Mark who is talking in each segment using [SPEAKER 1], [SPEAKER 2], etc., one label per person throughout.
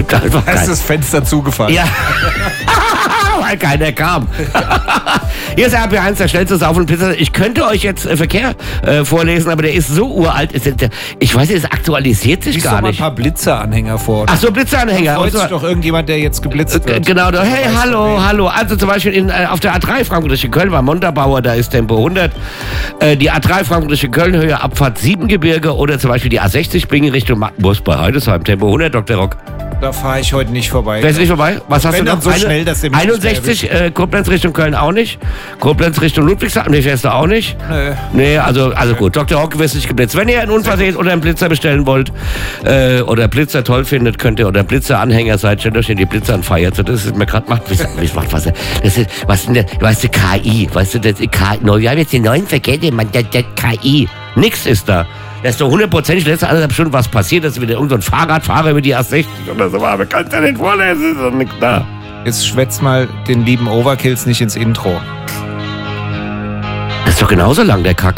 [SPEAKER 1] gibt einfach
[SPEAKER 2] Da ist das Fenster zugefallen.
[SPEAKER 1] Ja. Weil keiner kam. Hier ist RP1, der schnellste Sauf- und Pizza. Ich könnte euch jetzt Verkehr vorlesen, aber der ist so uralt. Ich weiß, es aktualisiert sich
[SPEAKER 2] Lies
[SPEAKER 1] gar
[SPEAKER 2] doch mal
[SPEAKER 1] nicht.
[SPEAKER 2] ein paar Blitzeranhänger vor.
[SPEAKER 1] Ach so, Blitzeranhänger.
[SPEAKER 2] Freut
[SPEAKER 1] Und so.
[SPEAKER 2] sich doch irgendjemand, der jetzt geblitzt wird.
[SPEAKER 1] Genau, hey, hallo. Also zum Beispiel auf der A3 Frankfurt-Köln war Montabaur, da ist Tempo 100. Die A3 Frankfurt-Köln, Höhe Abfahrt 7 Gebirge oder zum Beispiel die A60 Bingen Richtung Magdeburg bei Heidesheim, Tempo 100, Dr. Rock.
[SPEAKER 2] Da fahre ich heute nicht vorbei.
[SPEAKER 1] Da ist nicht vorbei? Was hast
[SPEAKER 2] Wenn
[SPEAKER 1] du
[SPEAKER 2] dann
[SPEAKER 1] noch?
[SPEAKER 2] so schnell, dass der mich
[SPEAKER 1] 61, Koblenz Richtung Köln auch nicht. Koblenz Richtung Ludwigshafen, nee, fährst du auch nicht. Nee, also gut. Dr. Rock wirst nicht geblitzt. Wenn ihr einen Unfall seht oder einen Blitzer bestellen wollt oder Blitzer toll findet, könnt ihr oder Blitzer-Anhänger seid, stellt euch in die Blitzer an feiert. Das ist mir gerade macht, was ist denn das, weißt du, KI, weißt du, das KI, wir haben jetzt die neuen Verkehre, man, der KI, nix ist da. Da ist doch 100%ig letzte 1,5 Stunden was passiert, dass wieder irgendein Fahrradfahrer über die A60 oder so war, aber kannst du ja nicht vorlesen, ist doch nichts da.
[SPEAKER 2] Jetzt schwätz mal den lieben Overkills nicht ins Intro.
[SPEAKER 1] Das ist doch genauso lang, der Kack.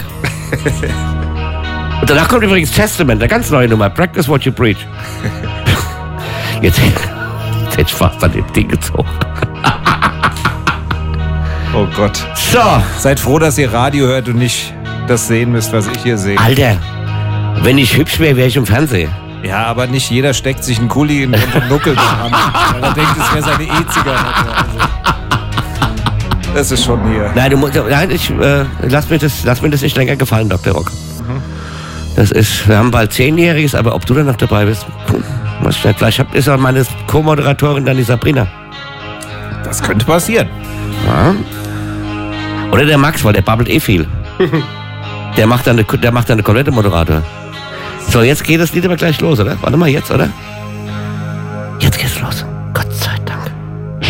[SPEAKER 1] Und danach kommt übrigens Testament, eine ganz neue Nummer. Practice what you preach. Jetzt hätte ich fast an dem Ding gezogen.
[SPEAKER 2] Oh Gott.
[SPEAKER 1] So.
[SPEAKER 2] Seid froh, dass ihr Radio hört und nicht das sehen müsst, was ich hier sehe.
[SPEAKER 1] Alter, wenn ich hübsch wäre, wäre ich im Fernsehen.
[SPEAKER 2] Ja, aber nicht jeder steckt sich einen Kuli in den Nuckel an, weil er denkt, es wäre seine E-Zigarette. Also, das ist schon hier.
[SPEAKER 1] Nein, lass mir das nicht länger gefallen, Dr. Rock. Das ist, wir haben bald 10-Jähriges, aber ob du dann noch dabei bist, was nicht. Vielleicht ist auch meine Co-Moderatorin dann die Sabrina.
[SPEAKER 2] Das könnte passieren.
[SPEAKER 1] Ja. Oder der Max, weil der babbelt eh viel. Der macht dann eine komplette Moderator. So, jetzt geht das Lied aber gleich los, oder? Warte mal, jetzt, oder? Jetzt geht's los.